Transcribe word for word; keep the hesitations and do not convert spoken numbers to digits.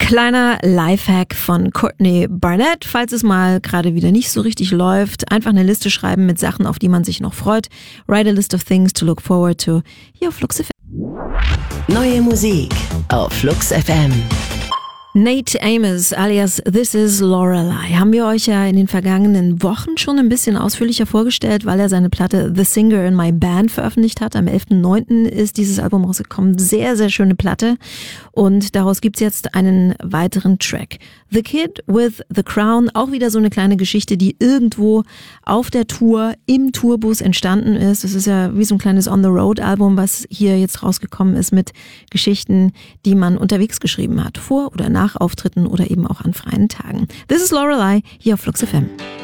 Kleiner Lifehack von Courtney Barnett, falls es mal gerade wieder nicht so richtig läuft. Einfach eine Liste schreiben mit Sachen, auf die man sich noch freut. Write a list of things to look forward to. Hier auf Flux F M. Neue Musik auf Flux F M. Nate Amos alias This is Lorelei haben wir euch ja in den vergangenen Wochen schon ein bisschen ausführlicher vorgestellt, weil er seine Platte The Singer in My Band veröffentlicht hat. Am elften neunten ist dieses Album rausgekommen. Sehr, sehr schöne Platte. Und daraus gibt's jetzt einen weiteren Track. The Kid with the Crown, auch wieder so eine kleine Geschichte, die irgendwo auf der Tour, im Tourbus entstanden ist. Das ist ja wie so ein kleines On-the-Road-Album, was hier jetzt rausgekommen ist mit Geschichten, die man unterwegs geschrieben hat. Vor oder nach Auftritten oder eben auch an freien Tagen. This is Lorelei, hier auf Flux F M.